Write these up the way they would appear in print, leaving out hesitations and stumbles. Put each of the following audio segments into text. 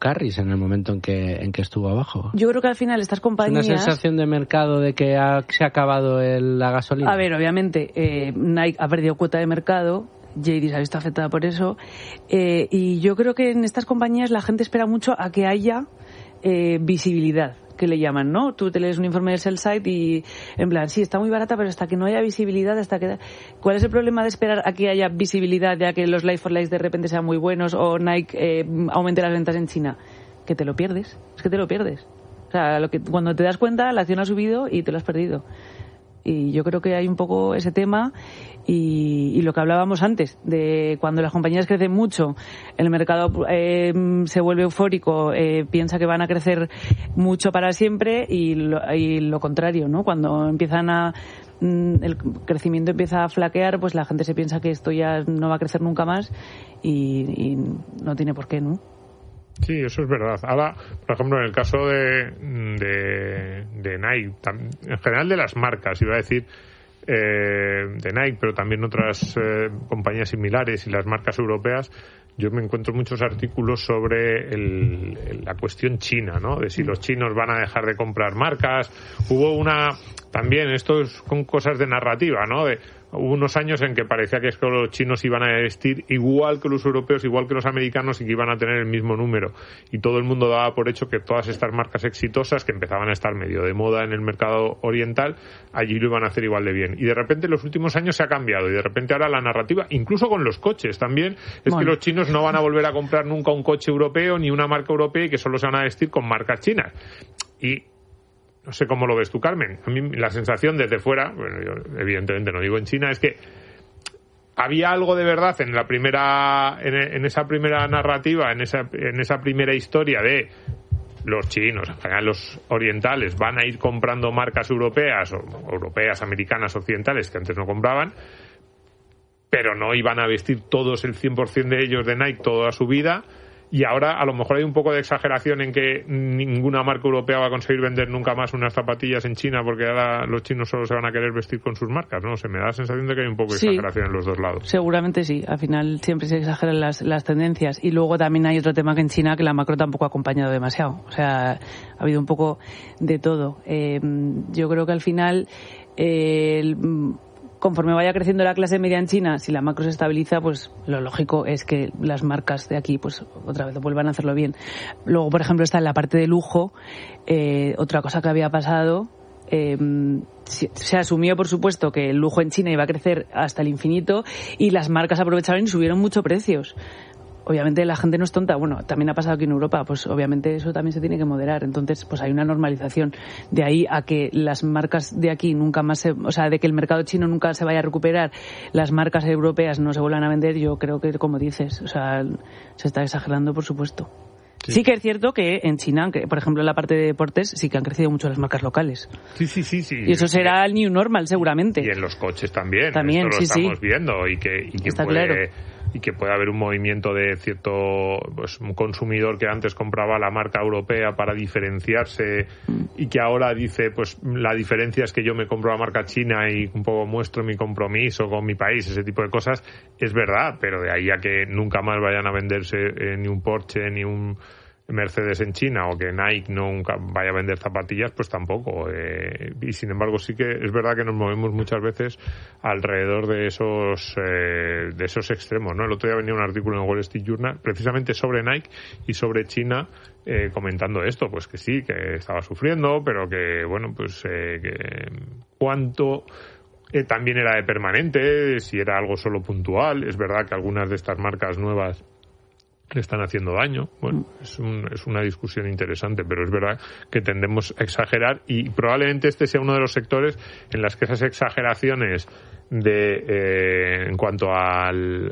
carries en el momento en que estuvo abajo. Yo creo que al final estas compañías... ¿Es una sensación de mercado de que se ha acabado la gasolina? A ver, obviamente, Nike ha perdido cuota de mercado, JD se ha visto afectada por eso, y yo creo que en estas compañías la gente espera mucho a que haya visibilidad, que le llaman, ¿no? Tú te lees un informe del sell side y, en plan, sí, está muy barata, pero hasta que no haya visibilidad, ¿Cuál es el problema de esperar a que haya visibilidad, de a que los Like for Likes de repente sean muy buenos o Nike aumente las ventas en China? Que te lo pierdes, es que te lo pierdes. O sea, cuando te das cuenta, la acción ha subido y te lo has perdido. Y yo creo que hay un poco ese tema y lo que hablábamos antes, de cuando las compañías crecen mucho, el mercado se vuelve eufórico, piensa que van a crecer mucho para siempre y lo contrario, ¿no? Cuando el crecimiento empieza a flaquear, pues la gente se piensa que esto ya no va a crecer nunca más y no tiene por qué, ¿no? Sí, eso es verdad. Ahora, por ejemplo, en el caso de Nike, en general de las marcas, iba a decir de Nike, pero también otras compañías similares y las marcas europeas, yo me encuentro muchos artículos sobre la cuestión china, ¿no? De si los chinos van a dejar de comprar marcas. También esto es con cosas de narrativa, ¿no? Hubo unos años en que parecía que los chinos iban a vestir igual que los europeos, igual que los americanos y que iban a tener el mismo número. Y todo el mundo daba por hecho que todas estas marcas exitosas, que empezaban a estar medio de moda en el mercado oriental, allí lo iban a hacer igual de bien. Y de repente en los últimos años se ha cambiado. Y de repente ahora la narrativa, incluso con los coches también, que los chinos no van a volver a comprar nunca un coche europeo ni una marca europea y que solo se van a vestir con marcas chinas. Y no sé cómo lo ves tú, Carmen. A mí la sensación desde fuera, bueno, yo evidentemente no digo en China, es que había algo de verdad en esa primera narrativa, en esa primera historia de los chinos, en general los orientales, van a ir comprando marcas europeas, americanas, occidentales, que antes no compraban, pero no iban a vestir todos el 100% de ellos de Nike toda su vida. Y ahora a lo mejor hay un poco de exageración en que ninguna marca europea va a conseguir vender nunca más unas zapatillas en China porque ahora los chinos solo se van a querer vestir con sus marcas, ¿no? Me da la sensación de que hay un poco de exageración en los dos lados. Seguramente sí. Al final siempre se exageran las tendencias. Y luego también hay otro tema que en China que la macro tampoco ha acompañado demasiado. O sea, ha habido un poco de todo. Yo creo que al final conforme vaya creciendo la clase media en China, si la macro se estabiliza, pues lo lógico es que las marcas de aquí, pues otra vez vuelvan a hacerlo bien. Luego, por ejemplo, está en la parte de lujo, otra cosa que había pasado, se asumió, por supuesto, que el lujo en China iba a crecer hasta el infinito y las marcas aprovecharon y subieron mucho precios. Obviamente la gente no es tonta. Bueno, también ha pasado aquí en Europa, pues obviamente eso también se tiene que moderar. Entonces, pues hay una normalización. De ahí a que las marcas de aquí nunca más de que el mercado chino nunca se vaya a recuperar, las marcas europeas no se vuelvan a vender, yo creo que, como dices, se está exagerando, por supuesto. Sí que es cierto que en China, por ejemplo en la parte de deportes, sí que han crecido mucho las marcas locales. Sí. Y eso será el new normal, seguramente. Y en los coches también. Esto lo estamos viendo y que está claro. Y que puede haber un movimiento de cierto un consumidor que antes compraba la marca europea para diferenciarse y que ahora dice, pues la diferencia es que yo me compro la marca china y un poco muestro mi compromiso con mi país, ese tipo de cosas, es verdad, pero de ahí a que nunca más vayan a venderse ni un Porsche ni un Mercedes en China o que Nike nunca vaya a vender zapatillas, pues tampoco. Y sin embargo sí que es verdad que nos movemos muchas veces alrededor de esos extremos, ¿no? El otro día venía un artículo en Wall Street Journal precisamente sobre Nike y sobre China comentando esto, pues que sí, que estaba sufriendo, pero que bueno, pues que cuánto también era de permanente, si era algo solo puntual. Es verdad que algunas de estas marcas nuevas le están haciendo daño. Bueno, es una discusión interesante, pero es verdad que tendemos a exagerar y probablemente este sea uno de los sectores en las que esas exageraciones en cuanto al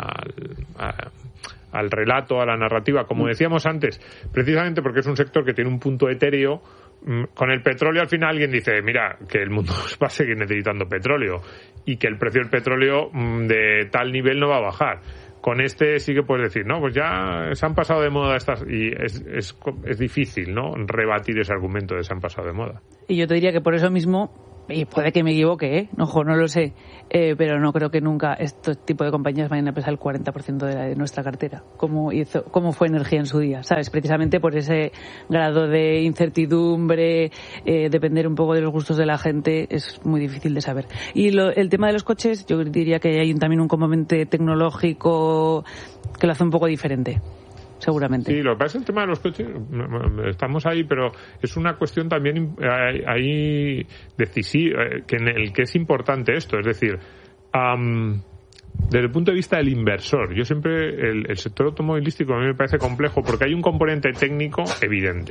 relato, a la narrativa, como decíamos antes, precisamente porque es un sector que tiene un punto etéreo. Con el petróleo al final alguien dice, mira, que el mundo va a seguir necesitando petróleo y que el precio del petróleo de tal nivel no va a bajar. Con este sí que puedes decir, no, pues ya se han pasado de moda estas, y es difícil, ¿no?, rebatir ese argumento de se han pasado de moda. Y yo te diría que por eso mismo y puede que me equivoque, ojo, no lo sé, pero no creo que nunca este tipo de compañías vayan a pesar el 40% de nuestra cartera, como fue Energía en su día, ¿sabes? Precisamente por ese grado de incertidumbre, depender un poco de los gustos de la gente, es muy difícil de saber. Y el tema de los coches, yo diría que hay también un componente tecnológico que lo hace un poco diferente. Seguramente. Sí, lo que pasa es el tema de los coches, estamos ahí, pero es una cuestión también ahí decisiva, en el que es importante esto, es decir, desde el punto de vista del inversor, yo siempre, el sector automovilístico a mí me parece complejo porque hay un componente técnico evidente,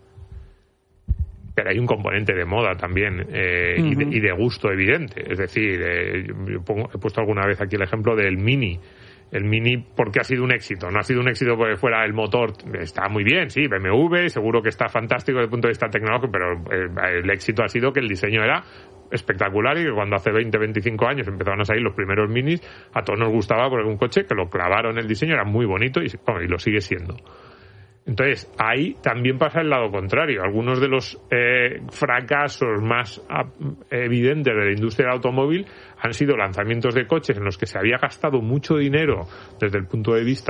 pero hay un componente de moda también y de gusto evidente, es decir, he puesto alguna vez aquí el ejemplo del Mini. El Mini, porque ha sido un éxito. No ha sido un éxito porque fuera el motor, está muy bien, sí, BMW, seguro que está fantástico desde el punto de vista tecnológico, pero el éxito ha sido que el diseño era espectacular y que cuando hace 20, 25 años empezaron a salir los primeros Minis, a todos nos gustaba porque un coche que lo clavaron el diseño, era muy bonito y lo sigue siendo. Entonces, ahí también pasa el lado contrario. Algunos de los fracasos más evidentes de la industria del automóvil han sido lanzamientos de coches en los que se había gastado mucho dinero desde el punto de vista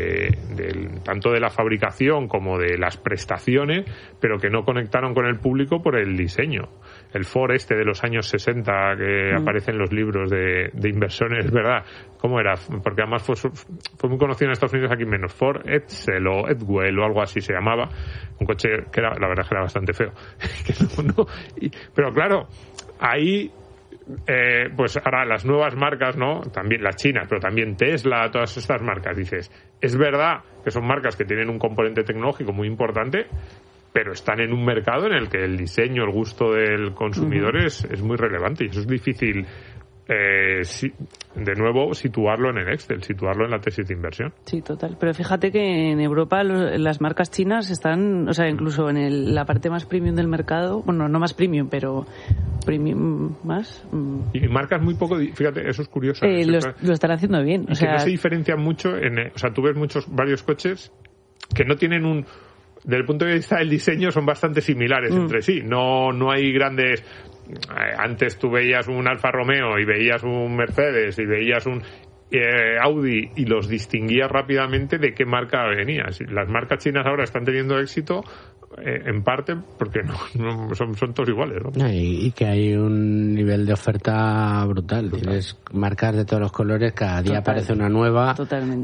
tanto de la fabricación como de las prestaciones, pero que no conectaron con el público por el diseño. El Ford de los años 60 que aparece en los libros de inversores, ¿verdad? ¿Cómo era? Porque además fue muy conocido en Estados Unidos, aquí menos. Ford Edsel o Edwell o algo así se llamaba. Un coche que la verdad que era bastante feo. Pero claro, ahí pues ahora las nuevas marcas, ¿no? También las chinas, pero también Tesla, todas estas marcas, dices, es verdad que son marcas que tienen un componente tecnológico muy importante, pero están en un mercado en el que el diseño, el gusto del consumidor es muy relevante y eso es difícil de nuevo situarlo en el Excel, situarlo en la tesis de inversión. Sí, total. Pero fíjate que en Europa las marcas chinas están, o sea, incluso en la parte más premium del mercado, bueno, no más premium, pero premium más. Y marcas muy poco, fíjate, eso es curioso. Lo están haciendo bien. O sea, que no se diferencian mucho, o sea, tú ves varios coches que no tienen desde el punto de vista del diseño son bastante similares entre sí. No hay grandes. Antes tú veías un Alfa Romeo y veías un Mercedes y veías un Audi y los distinguías rápidamente de qué marca venías. Las marcas chinas ahora están teniendo éxito en parte porque no son todos iguales, ¿no? Y que hay un nivel de oferta brutal. Tienes marcas de todos los colores, cada día aparece una nueva. Totalmente.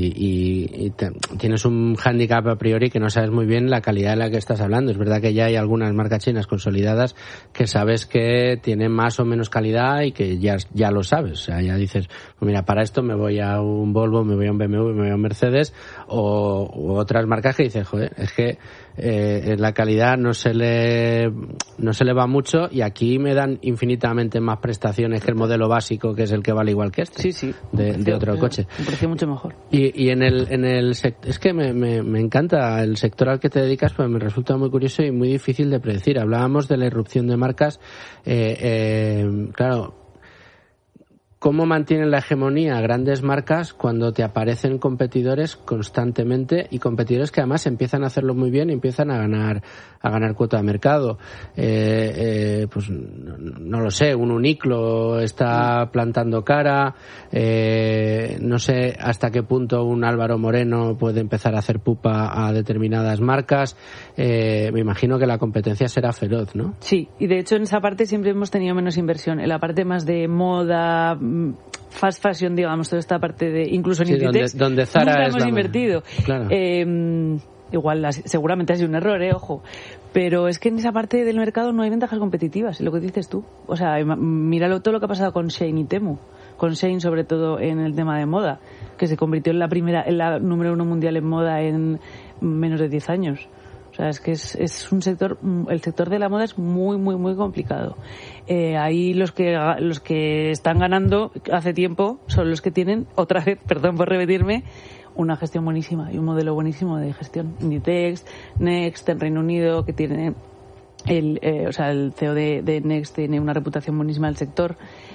Y tienes un hándicap a priori que no sabes muy bien la calidad de la que estás hablando. Es verdad que ya hay algunas marcas chinas consolidadas que sabes que tienen más o menos calidad y que ya lo sabes. O sea, ya dices, pues mira, para esto me voy a un Volvo, me voy a un BMW, me voy a un Mercedes o otras marcas que dices, joder, es que la calidad no se le va mucho y aquí me dan infinitamente más prestaciones que el modelo básico, que es el que vale igual que este. Sí. de otro coche. Me pareció mucho mejor. Y en el es que me encanta el sector al que te dedicas, pues me resulta muy curioso y muy difícil de predecir. Hablábamos de la irrupción de marcas, claro. ¿Cómo mantienen la hegemonía grandes marcas cuando te aparecen competidores constantemente y competidores que además empiezan a hacerlo muy bien y empiezan a ganar cuota de mercado? Pues no lo sé, un Uniqlo está plantando cara, no sé hasta qué punto un Álvaro Moreno puede empezar a hacer pupa a determinadas marcas. Me imagino que la competencia será feroz, ¿no? Sí, y de hecho en esa parte siempre hemos tenido menos inversión. En la parte más de moda, fast fashion, digamos, toda esta parte de incluso en Inditex, donde Zara nunca es hemos invertido. Claro. Igual seguramente ha sido un error, ojo. Pero es que en esa parte del mercado no hay ventajas competitivas, es lo que dices tú. O sea, míralo todo lo que ha pasado con Shein y Temu. Con Shein, sobre todo en el tema de moda, que se convirtió en la número 1 mundial en moda en menos de 10 años. O sea, es que es un sector, el sector de la moda es muy, muy, muy complicado. Ahí los que están ganando hace tiempo son los que tienen, otra vez, perdón por repetirme, una gestión buenísima y un modelo buenísimo de gestión. Inditex, Next en Reino Unido, que tiene el CEO de Next tiene una reputación buenísima del sector.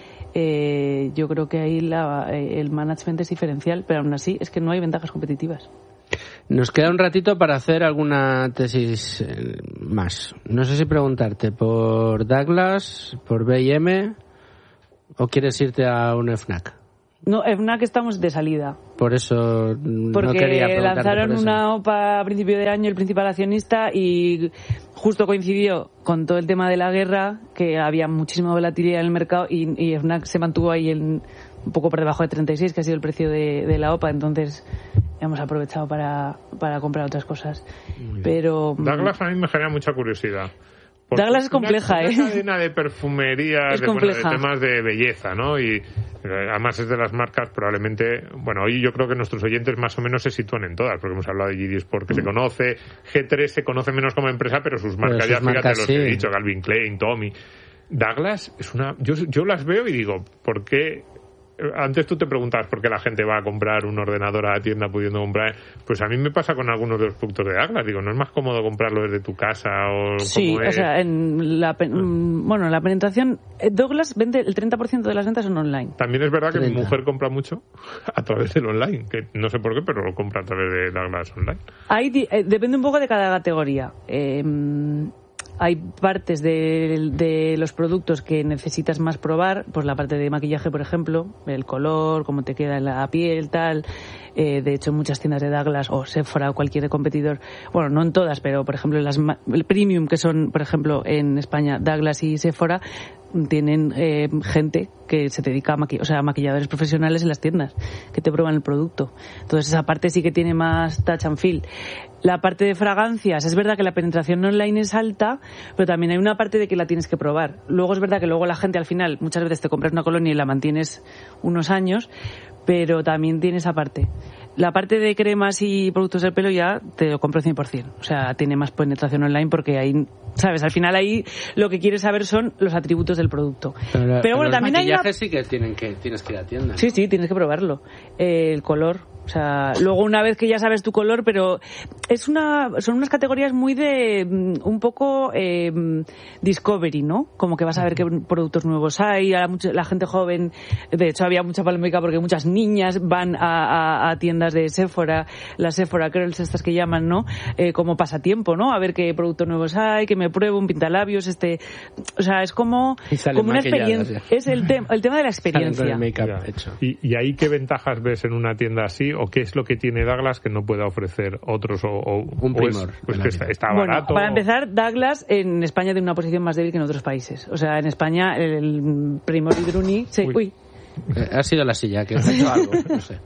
Yo creo que ahí el management es diferencial, pero aún así es que no hay ventajas competitivas. Nos queda un ratito para hacer alguna tesis más. No sé si preguntarte por Douglas, por B&M, o quieres irte a un FNAC. No, FNAC estamos de salida. Por eso porque no quería preguntarte lanzaron por eso. una OPA a principio de año el principal accionista y justo coincidió con todo el tema de la guerra, que había muchísima volatilidad en el mercado y FNAC se mantuvo ahí un poco por debajo de 36, que ha sido el precio de la OPA, entonces hemos aprovechado para comprar otras cosas. Pero Douglas a mí me genera mucha curiosidad. Douglas es compleja, una cadena de perfumería, es de compleja. temas de belleza, ¿no? Y además es de las marcas probablemente... Bueno, hoy yo creo que nuestros oyentes más o menos se sitúan en todas, porque hemos hablado de GD Sport, que se conoce, G3 se conoce menos como empresa, pero sus marcas ya, fíjate, los que he dicho, Calvin Klein, Tommy. Douglas es una... Yo las veo y digo, ¿por qué...? Antes tú te preguntabas por qué la gente va a comprar un ordenador a la tienda pudiendo comprar. Pues a mí me pasa con algunos de los productos de Douglas. Digo, ¿no es más cómodo comprarlo desde tu casa? Sí, o sea, en la penetración, Douglas vende el 30% de las ventas son online. También es verdad que 30. mi mujer compra mucho a través del online, que no sé por qué, pero lo compra a través de Douglas online. Ahí depende un poco de cada categoría. Hay partes de los productos que necesitas más probar, pues la parte de maquillaje, por ejemplo, el color, cómo te queda en la piel, tal. De hecho, en muchas tiendas de Douglas o Sephora o cualquier competidor, bueno, no en todas, pero por ejemplo el premium, que son, por ejemplo, en España, Douglas y Sephora, tienen gente que se dedica a maquilladores profesionales en las tiendas que te prueban el producto. Entonces esa parte sí que tiene más touch and feel. La parte de fragancias, es verdad que la penetración online es alta, pero también hay una parte de que la tienes que probar. Luego es verdad que luego la gente al final muchas veces te compras una colonia y la mantienes unos años, pero también tiene esa parte. La parte de cremas y productos del pelo ya te lo compro 100%. O sea, tiene más penetración online porque ahí, ¿sabes? Al final ahí lo que quieres saber son los atributos del producto. Pero bueno, también hay maquillaje sí que tienes que ir a la tienda, ¿no? Sí, tienes que probarlo. El color, o sea, luego una vez que ya sabes tu color, pero son unas categorías muy de un poco discovery, ¿no? Como que vas a ver qué productos nuevos hay. La gente joven, de hecho había mucha polémica porque muchas niñas van a tiendas de Sephora, las Sephora Girls estas que llaman, ¿no? Como pasatiempo, ¿no? A ver qué productos nuevos hay, que me pruebo un pintalabios, o sea, es como una experiencia. Es el tema de la experiencia. ¿Y ahí qué ventajas ves en una tienda así? ¿O qué es lo que tiene Douglas que no pueda ofrecer otros? Un primor. Pues que está barato. Para empezar, Douglas en España tiene una posición más débil que en otros países. O sea, en España el Primor y Druni... Ha sido la silla que ha hecho algo, no sé.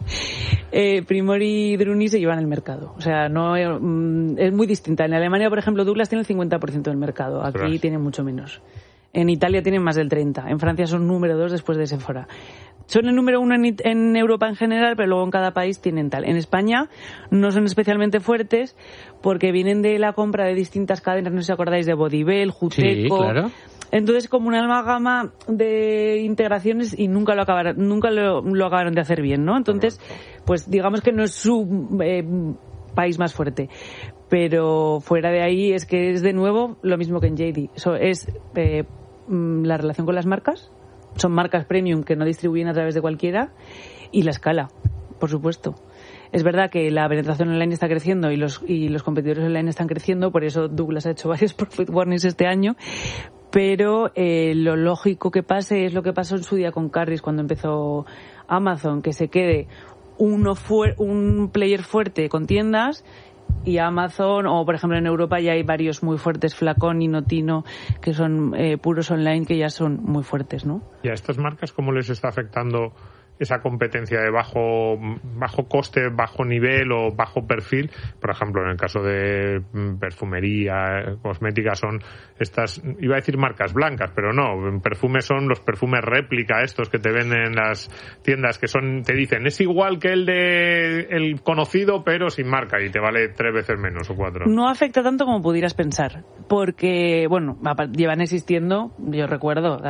Primor y Druni se llevan el mercado. O sea, no es muy distinta. En Alemania, por ejemplo, Douglas tiene el 50% del mercado. Aquí tiene mucho menos. En Italia tienen más del 30%. En Francia son número 2 después de Sephora. Son el número 1 en Europa en general, pero luego en cada país tienen tal. En España no son especialmente fuertes porque vienen de la compra de distintas cadenas. No sé si acordáis de Bodybell, Juteco... Sí, claro. Entonces, como una amalgama de integraciones y nunca lo acabaron de hacer bien, ¿no? Entonces, pues digamos que no es su país más fuerte. Pero fuera de ahí es que es de nuevo lo mismo que en JD. Eso es la relación con las marcas. Son marcas premium que no distribuyen a través de cualquiera. Y la escala, por supuesto. Es verdad que la penetración online está creciendo y los competidores online están creciendo. Por eso Douglas ha hecho varios profit warnings este año. Pero lo lógico que pase es lo que pasó en su día con Carris cuando empezó Amazon, que se quede un player fuerte con tiendas y Amazon, o por ejemplo en Europa ya hay varios muy fuertes, Flacón y Notino, que son puros online, que ya son muy fuertes, ¿no? ¿Y a estas marcas cómo les está afectando esa competencia de bajo coste, bajo nivel o bajo perfil? Por ejemplo, en el caso de perfumería, cosmética, son estas, iba a decir marcas blancas, pero no, en perfumes son los perfumes réplica, estos que te venden en las tiendas, que son, te dicen, es igual que el conocido, pero sin marca, y te vale 3 veces menos o 4. No afecta tanto como pudieras pensar, porque, bueno, llevan existiendo, yo recuerdo,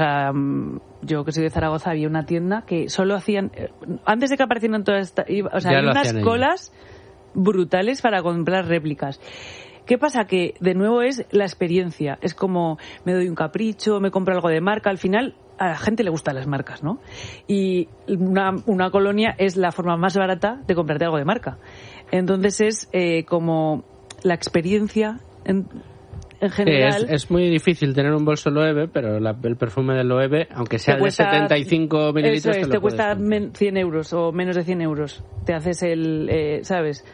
yo que soy de Zaragoza, había una tienda que solo hacían, antes de que aparecieran todas estas, o sea, había unas colas brutales para comprar réplicas. ¿Qué pasa? Que de nuevo es la experiencia, es como me doy un capricho, me compro algo de marca, al final a la gente le gustan las marcas, ¿no? Y una colonia es la forma más barata de comprarte algo de marca. Entonces es como la experiencia en general. Es muy difícil tener un bolso Loewe, pero el perfume del Loewe, aunque sea de 75 mililitros, te cuesta 100 euros o menos de 100 euros. Te haces ¿sabes?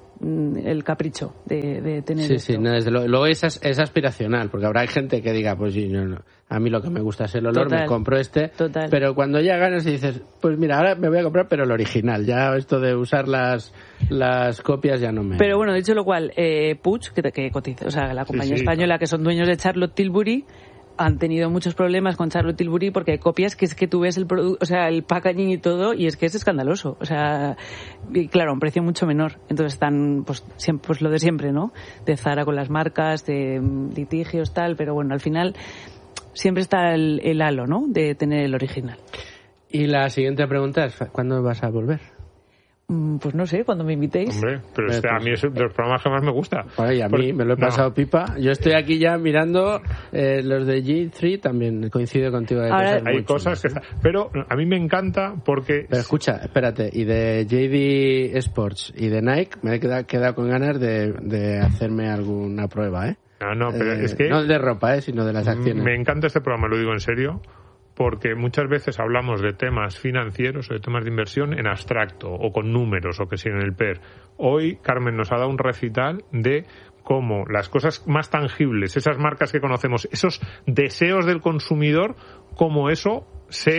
El capricho de tener esto. Sí, no, desde luego es aspiracional, porque habrá gente que diga, pues sí, no, a mí lo que me gusta es el olor, me compro Total. pero cuando ya ganas y dices, pues mira, ahora me voy a comprar, pero el original, ya esto de usar las copias ya no me... Pero bueno, dicho lo cual, Puig, que cotiza, o sea, la compañía española, que son dueños de Charlotte Tilbury, han tenido muchos problemas con Charlotte Tilbury porque hay copias que es que tú ves el producto, o sea, el packaging y todo, y es que es escandaloso. O sea, y claro, a un precio mucho menor. Entonces están, pues, siempre, pues lo de siempre, ¿no? De Zara con las marcas, de litigios, tal, pero bueno, al final siempre está el halo, ¿no? De tener el original. Y la siguiente pregunta es, ¿cuándo vas a volver? Pues no sé, cuando me invitéis. Hombre, pero a mí es de los programas que más me gusta. Ay, a mí me lo he pasado pipa. Yo estoy aquí ya mirando los de G3, también coincido contigo. Hay cosas que pero a mí me encanta porque... Pero escucha, espérate, y de JD Sports y de Nike me he quedado con ganas de hacerme alguna prueba, ¿eh? No, pero es que... No de ropa, sino de las acciones. Me encanta este programa, lo digo en serio, porque muchas veces hablamos de temas financieros o de temas de inversión en abstracto o con números o que siguen el PER. Hoy Carmen nos ha dado un recital de cómo las cosas más tangibles, esas marcas que conocemos, esos deseos del consumidor, cómo eso se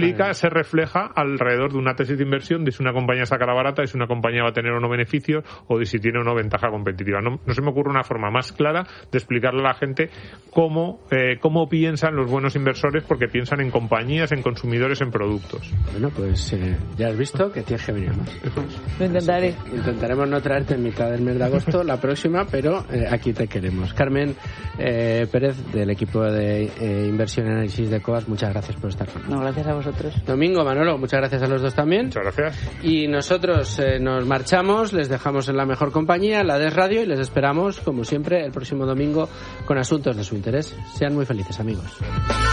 refleja alrededor de una tesis de inversión, de si una compañía sacará barata, de si una compañía va a tener o no beneficios o de si tiene o no ventaja competitiva. No se me ocurre una forma más clara de explicarle a la gente cómo piensan los buenos inversores, porque piensan en compañías, en consumidores, en productos. Bueno, pues ya has visto que tienes que venir más. Lo intentaré. Intentaremos no traerte en mitad del mes de agosto la próxima, pero aquí te queremos. Carmen Pérez, del equipo de inversión y análisis de COAS, muchas gracias por estar con nosotros. No, gracias a vosotros. Domingo, Manolo, muchas gracias a los dos también. Muchas gracias. Y nosotros nos marchamos, les dejamos en la mejor compañía, la de Radio, y les esperamos, como siempre, el próximo domingo con asuntos de su interés. Sean muy felices, amigos.